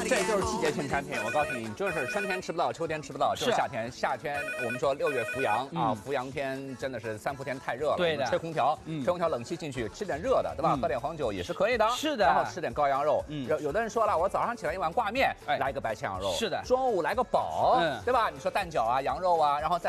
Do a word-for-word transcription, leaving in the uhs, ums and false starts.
这就是季节性产品。我告诉你，你就是春天吃不到，秋天吃不到，就是夏天。夏天我们说六月伏阳啊，伏阳天真的是三伏天太热了， 对的， 吹空调，吹空调冷气进去，吃点热的，对吧？喝点黄酒也是可以的。 是的， 然后吃点羔羊肉。有有的人说了，我早上起来一碗挂面，来一个白切羊肉。 是的， 中午来个煲，对吧？你说蛋饺啊、羊肉啊，然后再。